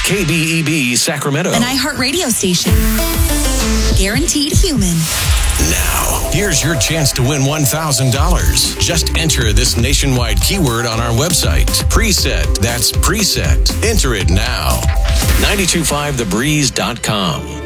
KBEB Sacramento. An iHeartRadio station. Guaranteed human. Now, here's your chance to win $1,000. Just enter this nationwide keyword on our website. Preset. That's preset. Enter it now. 925thebreeze.com.